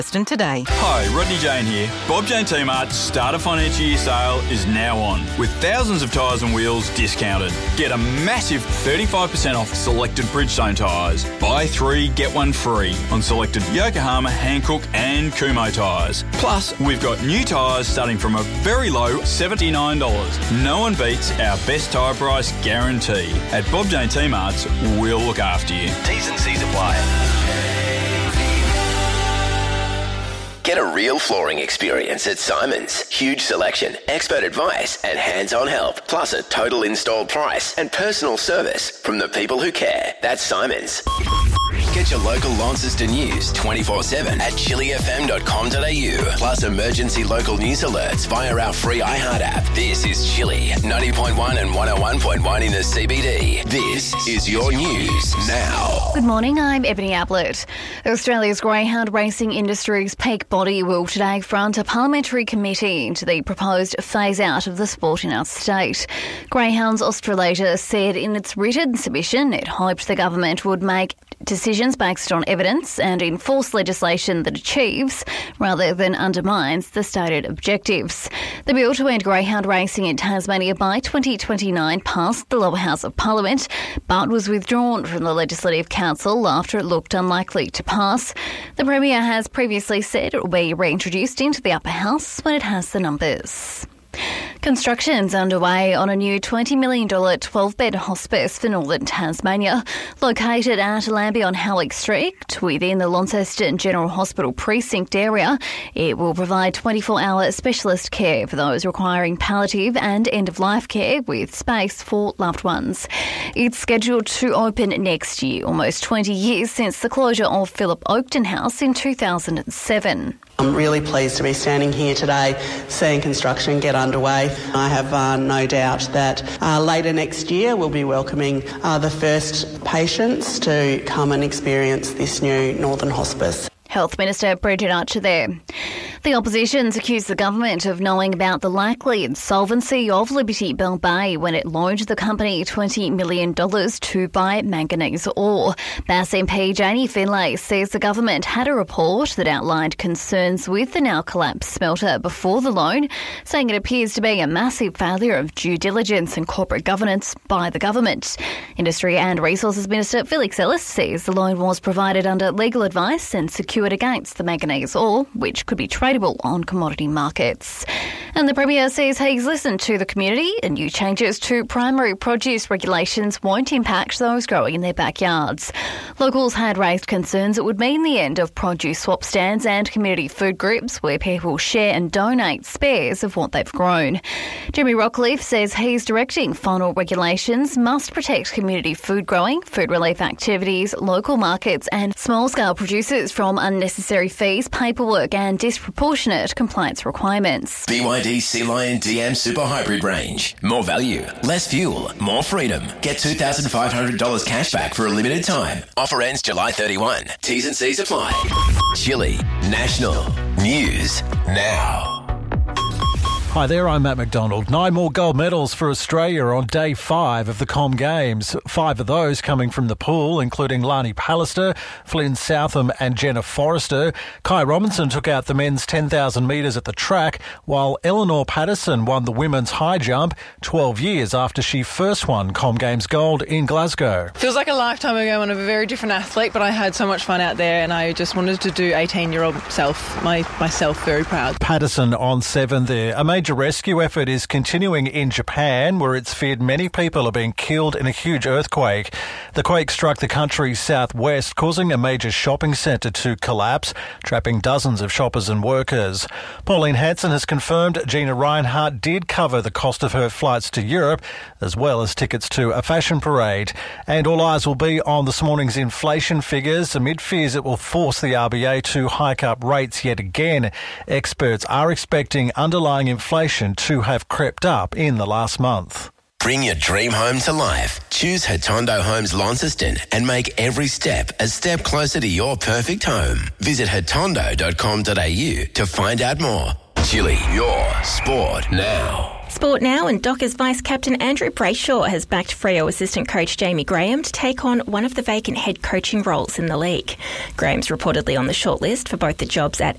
today. Hi, Rodney Jane here. Bob Jane T-Mart's start of financial year sale is now on, with thousands of tyres and wheels discounted. Get a massive 35% off selected Bridgestone tyres. Buy 3, get 1 free on selected Yokohama, Hankook and Kumho tyres. Plus, we've got new tyres starting from a very low $79. No one beats our best tyre price guarantee. At Bob Jane T-Mart's, we'll look after you. T's and C's apply. Get a real flooring experience at Simon's. Huge selection, expert advice and hands-on help. Plus a total installed price and personal service from the people who care. That's Simon's. Get your local Launceston news 24/7 at chillyfm.com.au. Plus emergency local news alerts via our free iHeart app. This is Chilly 90.1 and 101.1 in the CBD. This is your news now. Good morning, I'm Ebony Ablett. Australia's greyhound racing industry's peak body will today front a parliamentary committee into the proposed phase-out of the sport in our state. Greyhounds Australasia said in its written submission it hoped the government would make decisions based on evidence and enforce legislation that achieves, rather than undermines, the stated objectives. The bill to end greyhound racing in Tasmania by 2029 passed the lower house of Parliament, but was withdrawn from the Legislative Council after it looked unlikely to pass. The Premier has previously said it will be reintroduced into the upper house when it has the numbers. Construction's underway on a new $20 million 12-bed hospice for northern Tasmania, located at Lambie on Halleck Street within the Launceston General Hospital precinct area. It will provide 24-hour specialist care for those requiring palliative and end-of-life care with space for loved ones. It's scheduled to open next year, almost 20 years since the closure of Philip Oakton House in 2007. I'm really pleased to be standing here today seeing construction get underway. I have no doubt that later next year we'll be welcoming the first patients to come and experience this new Northern Hospice. Health Minister Bridget Archer there. The opposition's accused the government of knowing about the likely insolvency of Liberty Bell Bay when it loaned the company $20 million to buy manganese ore. Bass MP Janie Finlay says the government had a report that outlined concerns with the now-collapsed smelter before the loan, saying it appears to be a massive failure of due diligence and corporate governance by the government. Industry and Resources Minister Felix Ellis says the loan was provided under legal advice and secured against the manganese ore, which could be tradable on commodity markets. And the Premier says he's listened to the community and new changes to primary produce regulations won't impact those growing in their backyards. Locals had raised concerns it would mean the end of produce swap stands and community food groups where people share and donate spares of what they've grown. Jeremy Rockcliffe says he's directing final regulations must protect community food growing, food relief activities, local markets and small-scale producers from unnecessary fees, paperwork and disproportionate compliance requirements. BYD Sea Lion DM Super Hybrid range. More value, less fuel, more freedom. Get $2,500 cash back for a limited time. Offer ends July 31. T's and C's apply. Chilly National News Now. Hi there, I'm Matt McDonald. 9 more gold medals for Australia on day 5 of the Com Games. 5 of those coming from the pool, including Lani Pallister, Flynn Southam and Jenna Forrester. Kai Robinson took out the men's 10,000 metres at the track, while Eleanor Patterson won the women's high jump 12 years after she first won Com Games gold in Glasgow. Feels like a lifetime ago. I'm a very different athlete, but I had so much fun out there and I just wanted to do 18-year-old myself very proud. Patterson on 7 there. A major rescue effort is continuing in Japan, where it's feared many people are being killed in a huge earthquake. The quake struck the country's southwest, causing a major shopping centre to collapse, trapping dozens of shoppers and workers. Pauline Hanson has confirmed Gina Reinhardt did cover the cost of her flights to Europe, as well as tickets to a fashion parade. And all eyes will be on this morning's inflation figures, amid fears it will force the RBA to hike up rates yet again. Experts are expecting underlying inflation to have crept up in the last month. Bring your dream home to life. Choose Hatondo Homes Launceston and make every step a step closer to your perfect home. Visit hatondo.com.au to find out more. Chili, your sport now. Sport now, and Dockers vice-captain Andrew Brayshaw has backed Freo assistant coach Jamie Graham to take on one of the vacant head coaching roles in the league. Graham's reportedly on the shortlist for both the jobs at